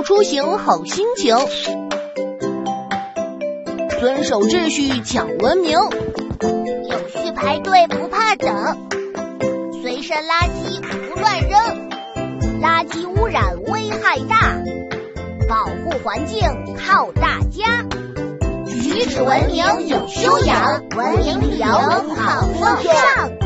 出行好心情。遵守秩序讲文明， 有序排队不怕等，随身垃圾不乱扔，垃圾污染危害大，保护环境靠大家。举止文明有修养，文明理由好风尚。